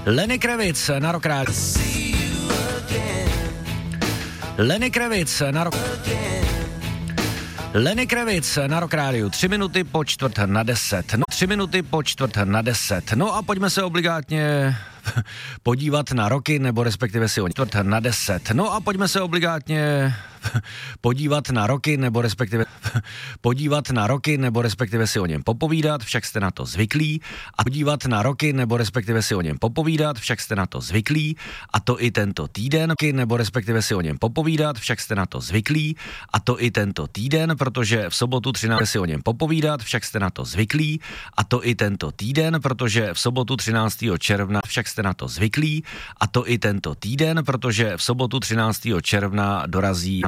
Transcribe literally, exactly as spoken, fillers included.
Lenny Kravitz na Rock Radio. Lenny Kravitz na Rock Lenny Kravitz na Rock Radio. Tři minuty po čtvrt na deset. No, tři minuty po čtvrt na deset. No a pojďme se obligátně podívat na roky, nebo respektive si o čtvrt na deset. No a pojďme se obligátně podívat na roky, nebo respektive podívat na roky, nebo respektive si o něm popovídat, však jste na to zvyklí. A podívat na roky, nebo respektive si o něm popovídat, však jste na to zvyklí. A to i tento týden, nebo respektive si o něm popovídat, však jste na to zvyklí. A to i tento týden, protože v sobotu třináctého si o něm popovídat, však jste na to zvyklí. A to i tento týden, protože v sobotu třináctého června však jste na to zvyklí. A to i tento týden, protože v sobotu třináctého června dorazí